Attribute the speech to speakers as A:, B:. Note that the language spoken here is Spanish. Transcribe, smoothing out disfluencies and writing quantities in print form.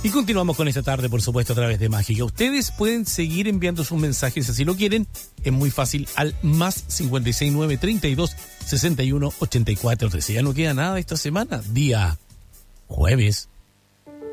A: Y continuamos con esta tarde, por supuesto, a través de Mágica. Ustedes pueden seguir enviando sus mensajes si así lo quieren. Es muy fácil al más 569 32 61 84 13. Ya no queda nada esta semana, día jueves.